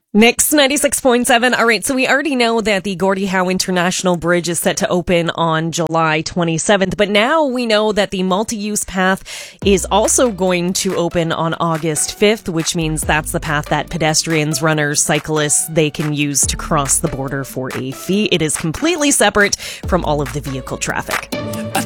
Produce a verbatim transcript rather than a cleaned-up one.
Mix ninety-six point seven. All right, so we already know that the Gordie Howe International Bridge is set to open on July twenty-seventh, but now we know that the multi-use path is also going to open on August fifth, which means that's the path that pedestrians, runners, cyclists, they can use to cross the border for a fee. It is completely separate from all of the vehicle traffic.